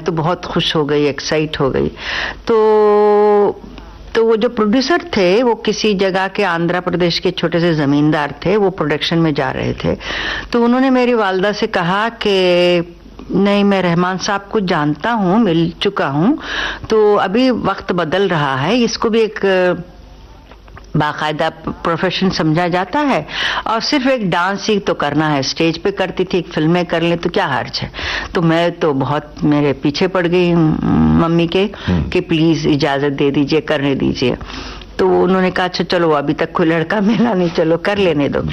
तो बहुत खुश हो गई, एक्साइट हो गई। तो वो जो प्रोड्यूसर थे वो किसी जगह के आंध्र प्रदेश के छोटे से जमींदार थे, वो प्रोडक्शन में जा रहे थे। तो उन्होंने मेरी वालदा से कहा कि नहीं, मैं रहमान साहब को जानता हूँ, मिल चुका हूँ, तो अभी वक्त बदल रहा है, इसको भी एक बाकायदा प्रोफेशन समझा जाता है और सिर्फ एक डांस ही तो करना है, स्टेज पे करती थी, फिल्में कर ले तो क्या हर्ज है। तो मैं तो बहुत मेरे पीछे पड़ गई मम्मी के कि प्लीज इजाजत दे दीजिए, करने दीजिए। तो उन्होंने कहा अच्छा चलो, अभी तक कोई लड़का मिला नहीं, चलो कर लेने दो।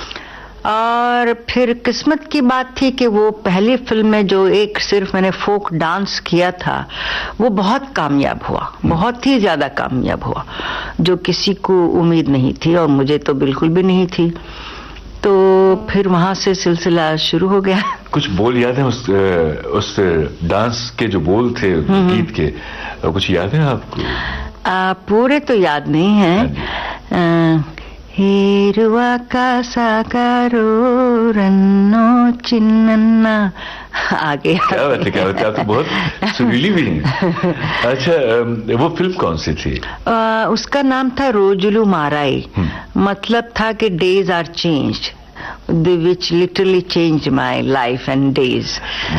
और फिर किस्मत की बात थी कि वो पहली फिल्म में जो एक सिर्फ मैंने फोक डांस किया था वो बहुत कामयाब हुआ, बहुत ही ज्यादा कामयाब हुआ, जो किसी को उम्मीद नहीं थी और मुझे तो बिल्कुल भी नहीं थी। तो फिर वहां से सिलसिला शुरू हो गया। कुछ बोल याद है उस डांस के जो बोल थे गीत के, कुछ याद है आपको? पूरे तो याद नहीं है। हेरुआ का साकारो रन्नो चिन्नन्ना, आगे क्या बात है, क्या बात है, आप तो बहुत सुरीली भी हैं। अच्छा, वो फिल्म कौन सी थी? उसका नाम था रोजुलू माराई। मतलब था कि days are changed, which literally changed my life and days।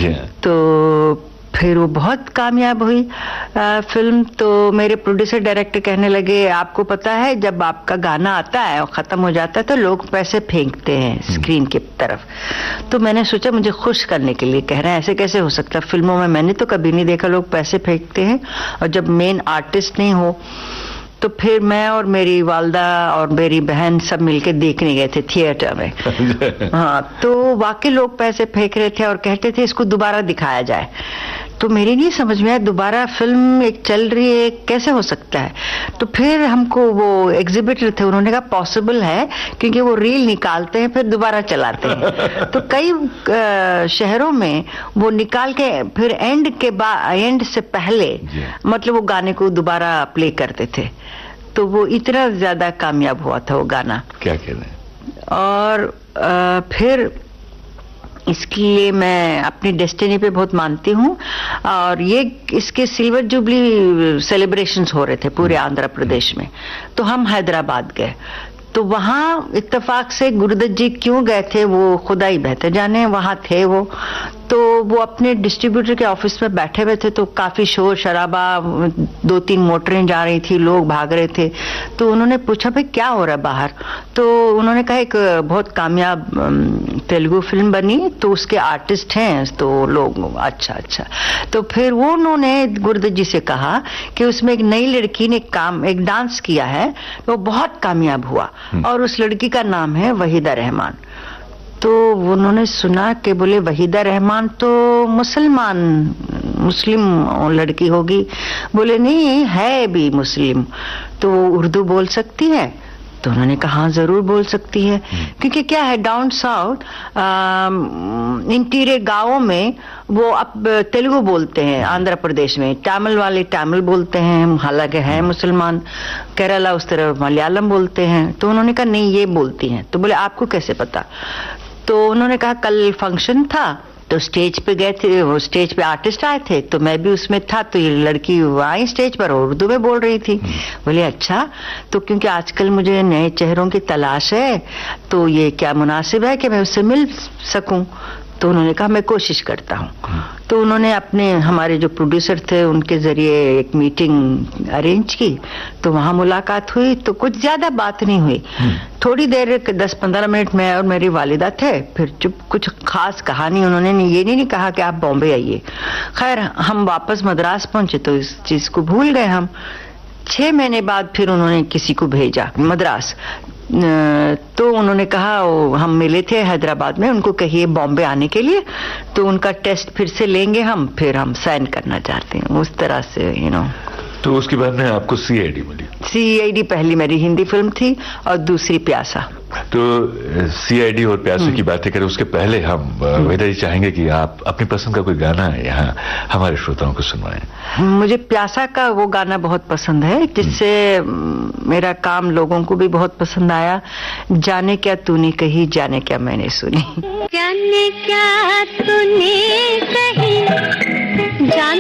तो फिर वो बहुत कामयाब हुई फिल्म। तो मेरे प्रोड्यूसर डायरेक्टर कहने लगे आपको पता है जब आपका गाना आता है और खत्म हो जाता है तो लोग पैसे फेंकते हैं स्क्रीन की तरफ। तो मैंने सोचा मुझे खुश करने के लिए कह रहे हैं, ऐसे कैसे हो सकता है, फिल्मों में मैंने तो कभी नहीं देखा लोग पैसे फेंकते हैं और जब मेन आर्टिस्ट नहीं हो। तो फिर मैं और मेरी वालदा और मेरी बहन सब मिलके देखने गए थे थिएटर में। हाँ, तो वाकई लोग पैसे फेंक रहे थे और कहते थे इसको दोबारा दिखाया जाए। तो मेरी नहीं समझ में आया, दोबारा फिल्म एक चल रही है, कैसे हो सकता है। तो फिर हमको वो एग्जिबिटर थे, उन्होंने कहा पॉसिबल है क्योंकि वो रील निकालते हैं फिर दोबारा चलाते हैं। तो कई शहरों में वो निकाल के फिर एंड से पहले मतलब वो गाने को दोबारा प्ले करते थे। तो वो इतना ज्यादा कामयाब हुआ था वो गाना, क्या कहते हैं। और फिर इसके लिए मैं अपनी डेस्टिनी पे बहुत मानती हूँ। और ये इसके सिल्वर जुबली सेलिब्रेशंस हो रहे थे पूरे आंध्र प्रदेश में, तो हम हैदराबाद गए। तो वहाँ इत्तेफाक से गुरुदत्त जी क्यों गए थे वो खुदा ही बेहतर जाने, वहाँ थे वो। तो वो अपने डिस्ट्रीब्यूटर के ऑफिस में बैठे हुए थे, तो काफी शोर शराबा, 2-3 मोटरें जा रही थी, लोग भाग रहे थे। तो उन्होंने पूछा भाई क्या हो रहा है बाहर। तो उन्होंने कहा एक बहुत कामयाब तेलुगु फिल्म बनी तो उसके आर्टिस्ट हैं। तो लोग अच्छा। तो फिर वो उन्होंने गुरुदत्त जी से कहा कि उसमें एक नई लड़की ने एक डांस किया है, वो बहुत कामयाब हुआ और उस लड़की का नाम है वहीदा रहमान। तो उन्होंने सुना कि बोले वहीदा रहमान तो मुस्लिम लड़की होगी। बोले नहीं, है भी मुस्लिम, तो उर्दू बोल सकती है। तो उन्होंने कहा हाँ जरूर बोल सकती है, क्योंकि क्या है डाउन साउथ इंटीरियर गांवों में वो अब तेलुगु बोलते हैं, आंध्र प्रदेश में तमिल वाले तमिल बोलते हैं, हालांकि है मुसलमान। केरला उस तरफ मलयालम बोलते हैं। तो उन्होंने कहा नहीं ये बोलती हैं। तो बोले आपको कैसे पता। तो उन्होंने कहा कल फंक्शन था तो स्टेज पे गए थे, वो स्टेज पे आर्टिस्ट आए थे तो मैं भी उसमें था। तो ये लड़की आई स्टेज पर उर्दू में बोल रही थी। बोले अच्छा, तो क्योंकि आजकल मुझे नए चेहरों की तलाश है तो ये क्या मुनासिब है कि मैं उससे मिल सकूं। तो उन्होंने कहा मैं कोशिश करता हूँ। तो उन्होंने हमारे जो प्रोड्यूसर थे उनके जरिए एक मीटिंग अरेंज की। तो वहां मुलाकात हुई। तो कुछ ज्यादा बात नहीं हुई, थोड़ी देर 10-15 मिनट में और मेरी वालिदा थे। फिर चुप, कुछ खास कहा नहीं। उन्होंने ये नहीं कहा कि आप बॉम्बे आइए। खैर हम वापस मद्रास पहुंचे तो इस चीज को भूल गए हम। 6 महीने बाद फिर उन्होंने किसी को भेजा मद्रास। तो उन्होंने कहा हम मिले थे हैदराबाद में, उनको कहिए बॉम्बे आने के लिए, तो उनका टेस्ट फिर से लेंगे हम, फिर हम साइन करना चाहते हैं। उस तरह से तो उसके बाद में आपको सीआईडी मिली। सीआईडी पहली मेरी हिंदी फिल्म थी और दूसरी प्यासा। तो सीआईडी और प्यासे की बातें करें उसके पहले हम वहीदा जी चाहेंगे कि आप अपनी पसंद का कोई गाना यहाँ हमारे श्रोताओं को सुनवाएं। मुझे प्यासा का वो गाना बहुत पसंद है जिससे मेरा काम लोगों को भी बहुत पसंद आया। जाने क्या तूने कही, जाने क्या मैंने सुनी। जाने क्या तूने कही,